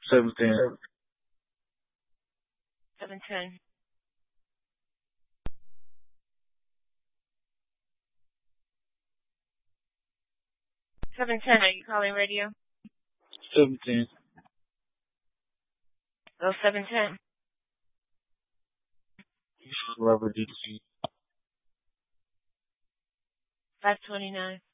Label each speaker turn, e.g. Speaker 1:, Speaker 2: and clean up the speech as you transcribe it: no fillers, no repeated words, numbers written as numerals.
Speaker 1: 710.
Speaker 2: 710. 710, are you calling radio?
Speaker 1: 710.
Speaker 2: Oh, 710.
Speaker 1: Robert DC.
Speaker 2: 529.